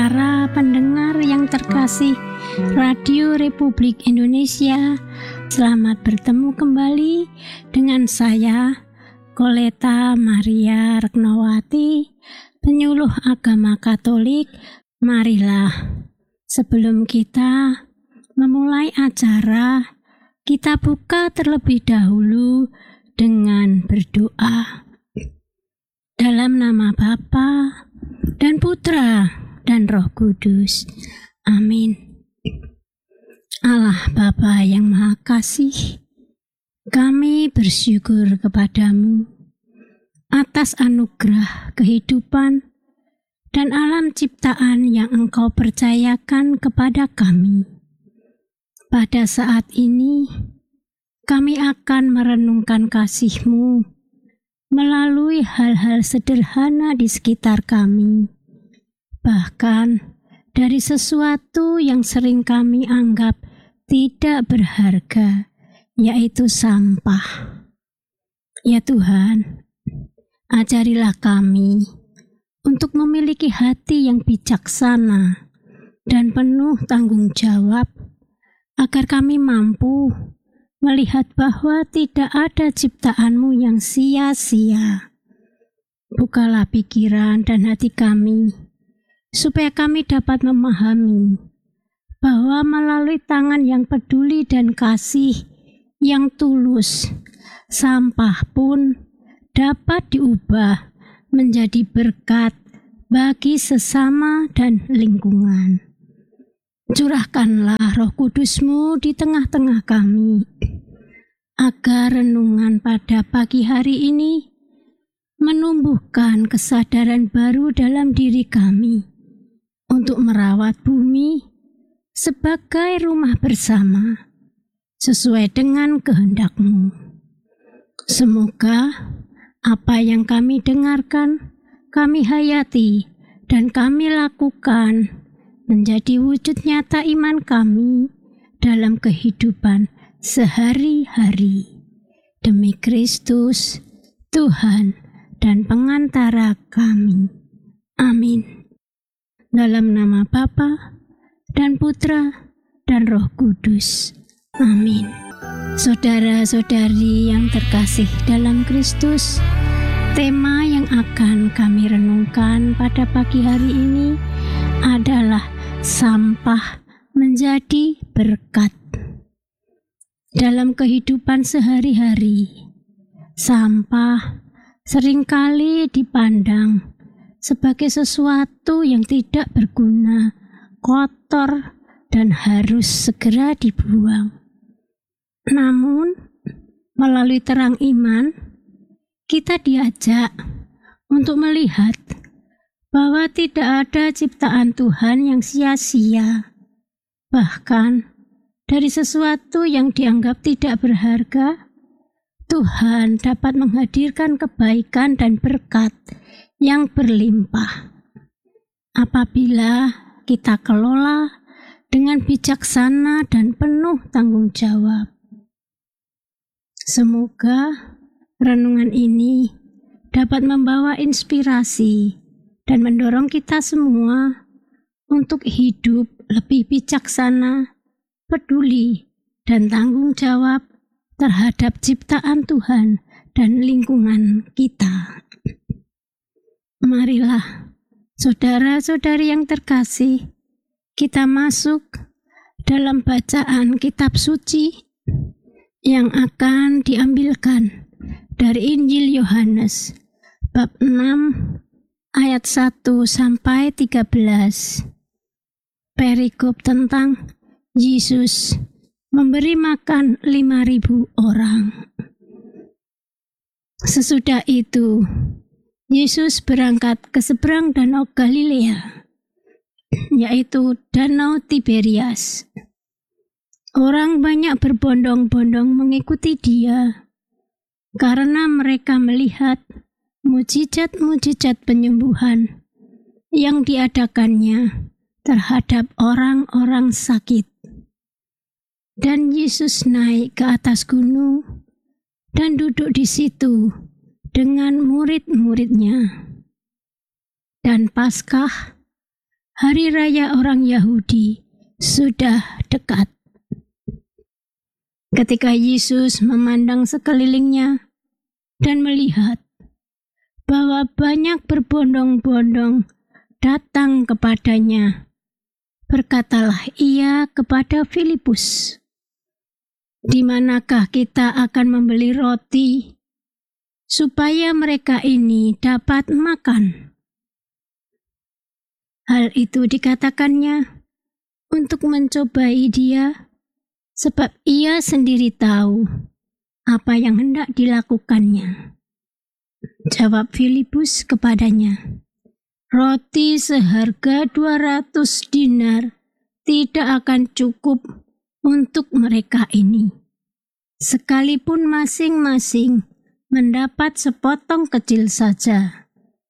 Para pendengar yang terkasih Radio Republik Indonesia, selamat bertemu kembali dengan saya, Koleta Maria Reknowati, penyuluh agama Katolik. Marilah, sebelum kita memulai acara, kita buka terlebih dahulu dengan berdoa. Dalam nama Bapa dan Putra dan Roh Kudus. Amin. Allah Bapa yang Maha Kasih, kami bersyukur kepadamu atas anugerah kehidupan dan alam ciptaan yang Engkau percayakan kepada kami. Pada saat ini, kami akan merenungkan kasih-Mu melalui hal-hal sederhana di sekitar kami. Bahkan dari sesuatu yang sering kami anggap tidak berharga, yaitu sampah. Ya Tuhan, ajarilah kami untuk memiliki hati yang bijaksana dan penuh tanggung jawab, agar kami mampu melihat bahwa tidak ada ciptaan-Mu yang sia-sia. Bukalah pikiran dan hati kami, supaya kami dapat memahami bahwa melalui tangan yang peduli dan kasih yang tulus, sampah pun dapat diubah menjadi berkat bagi sesama dan lingkungan. Curahkanlah Roh Kudus-Mu di tengah-tengah kami, agar renungan pada pagi hari ini menumbuhkan kesadaran baru dalam diri kami untuk merawat bumi sebagai rumah bersama sesuai dengan kehendak-Mu. Semoga apa yang kami dengarkan, kami hayati dan kami lakukan menjadi wujud nyata iman kami dalam kehidupan sehari-hari. Demi Kristus, Tuhan dan pengantara kami. Amin. Dalam nama Bapa dan Putra dan Roh Kudus. Amin. Saudara-saudari yang terkasih dalam Kristus, tema yang akan kami renungkan pada pagi hari ini adalah sampah menjadi berkat. Dalam kehidupan sehari-hari, sampah seringkali dipandang sebagai sesuatu yang tidak berguna, kotor, dan harus segera dibuang. Namun, melalui terang iman, kita diajak untuk melihat bahwa tidak ada ciptaan Tuhan yang sia-sia. Bahkan, dari sesuatu yang dianggap tidak berharga, Tuhan dapat menghadirkan kebaikan dan berkat yang berlimpah apabila kita kelola dengan bijaksana dan penuh tanggung jawab. Semoga renungan ini dapat membawa inspirasi dan mendorong kita semua untuk hidup lebih bijaksana, peduli, dan tanggung jawab terhadap ciptaan Tuhan dan lingkungan kita. Marilah, saudara-saudari yang terkasih, kita masuk dalam bacaan kitab suci yang akan diambilkan dari Injil Yohanes bab 6 ayat 1 sampai 13. Perikop tentang Yesus memberi makan 5.000 orang. Sesudah itu, Yesus berangkat ke seberang Danau Galilea, yaitu Danau Tiberias. Orang banyak berbondong-bondong mengikuti Dia, karena mereka melihat mujizat-mujizat penyembuhan yang diadakannya terhadap orang-orang sakit. Dan Yesus naik ke atas gunung dan duduk di situ dengan murid-muridnya. Dan Paskah, Hari raya orang Yahudi sudah dekat. Ketika Yesus memandang sekelilingnya dan melihat bahwa banyak berbondong-bondong datang kepadanya, berkatalah ia kepada Filipus, "Di manakah kita akan membeli roti supaya mereka ini dapat makan?" Hal itu dikatakannya untuk mencobai dia, sebab ia sendiri tahu apa yang hendak dilakukannya. Jawab Filipus kepadanya, "Roti seharga 200 dinar tidak akan cukup untuk mereka ini, sekalipun masing-masing mendapat sepotong kecil saja."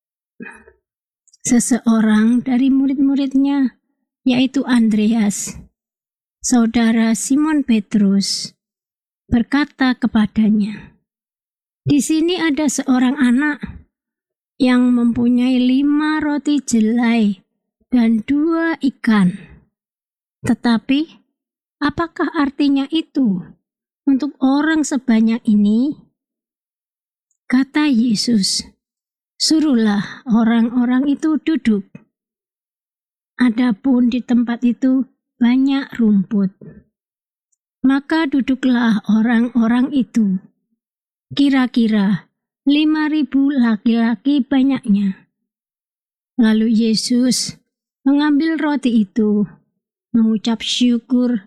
Seseorang dari murid-muridnya, yaitu Andreas, saudara Simon Petrus, berkata kepadanya, "Di sini ada seorang anak yang mempunyai 5 roti jelai dan 2 ikan. Tetapi, apakah artinya itu untuk orang sebanyak ini?" Kata Yesus, "Suruhlah orang-orang itu duduk." Adapun di tempat itu banyak rumput. Maka duduklah orang-orang itu, kira-kira 5.000 laki-laki banyaknya. Lalu Yesus mengambil roti itu, mengucap syukur,